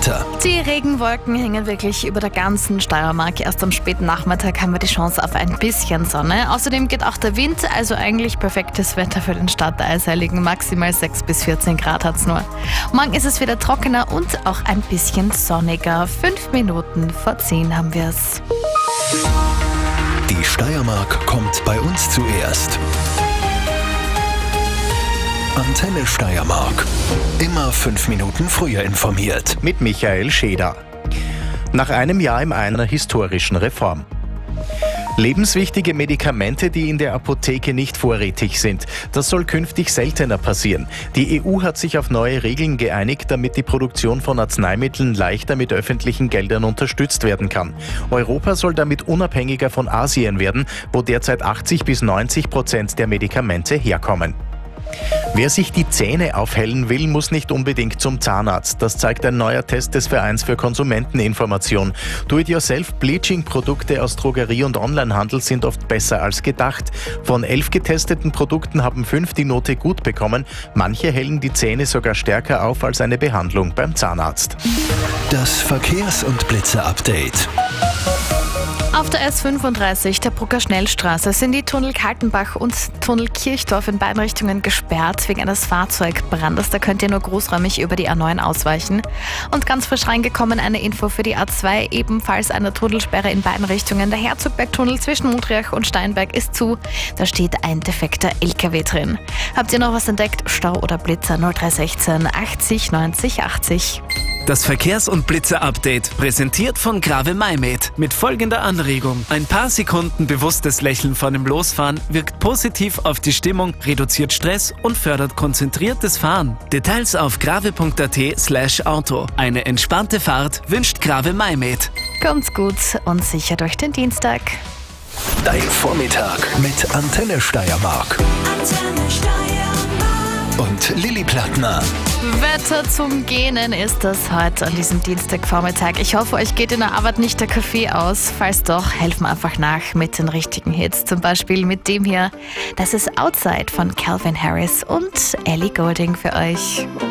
Wetter. Die Regenwolken hängen wirklich über der ganzen Steiermark. Erst am späten Nachmittag haben wir die Chance auf ein bisschen Sonne. Außerdem geht auch der Wind, also eigentlich perfektes Wetter für den Start der Eisheiligen. Maximal 6 bis 14 Grad hat's nur. Morgen ist es wieder trockener und auch ein bisschen sonniger. 5 Minuten vor 10 haben wir's. Die Steiermark kommt bei uns zuerst. Antenne Steiermark. Immer 5 Minuten früher informiert. Mit Michael Scheder. Nach einem Jahr einer historischen Reform. Lebenswichtige Medikamente, die in der Apotheke nicht vorrätig sind. Das soll künftig seltener passieren. Die EU hat sich auf neue Regeln geeinigt, damit die Produktion von Arzneimitteln leichter mit öffentlichen Geldern unterstützt werden kann. Europa soll damit unabhängiger von Asien werden, wo derzeit 80-90% der Medikamente herkommen. Wer sich die Zähne aufhellen will, muss nicht unbedingt zum Zahnarzt. Das zeigt ein neuer Test des Vereins für Konsumenteninformation. Do-it-yourself-Bleaching-Produkte aus Drogerie- und Onlinehandel sind oft besser als gedacht. Von 11 getesteten Produkten haben 5 die Note gut bekommen. Manche hellen die Zähne sogar stärker auf als eine Behandlung beim Zahnarzt. Das Verkehrs- und Blitzer-Update. Auf der S35, der Brucker Schnellstraße, sind die Tunnel Kaltenbach und Tunnel Kirchdorf in beiden Richtungen gesperrt wegen eines Fahrzeugbrandes. Da könnt ihr nur großräumig über die A9 ausweichen. Und ganz frisch reingekommen eine Info für die A2, ebenfalls eine Tunnelsperre in beiden Richtungen. Der Herzogbergtunnel zwischen Mudriach und Steinberg ist zu. Da steht ein defekter LKW drin. Habt ihr noch was entdeckt? Stau oder Blitzer 0316 80 90 80. Das Verkehrs- und Blitzer-Update, präsentiert von Grave Maimed. Mit folgender Anregung. Ein paar Sekunden bewusstes Lächeln vor dem Losfahren wirkt positiv auf die Stimmung, reduziert Stress und fördert konzentriertes Fahren. Details auf grave.at/auto. Eine entspannte Fahrt wünscht Grave Maimed. Kommt's gut und sicher durch den Dienstag. Dein Vormittag mit Antenne Steiermark. Und Lilly Plattner. Wetter zum Gähnen ist das heute an diesem Dienstagvormittag. Ich hoffe, euch geht in der Arbeit nicht der Kaffee aus. Falls doch, helfen wir einfach nach mit den richtigen Hits. Zum Beispiel mit dem hier. Das ist Outside von Calvin Harris und Ellie Goulding für euch.